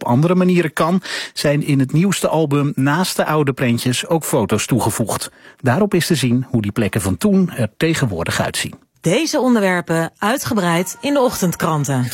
op andere manieren kan, zijn in het nieuwste album naast de oude prentjes ook foto's toegevoegd. Daarop is te zien hoe die plekken van toen er tegenwoordig uitzien. Deze onderwerpen uitgebreid in de ochtendkranten.